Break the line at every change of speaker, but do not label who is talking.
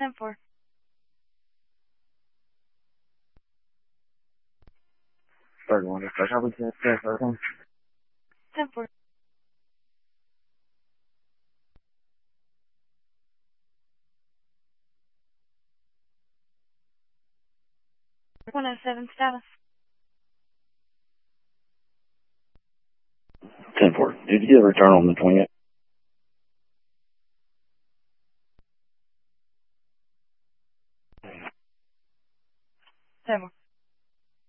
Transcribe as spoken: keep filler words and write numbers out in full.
ten four.
Third one, if I have to say third one.
ten four. one oh seven status.
ten four. Did you get a return on the twentieth?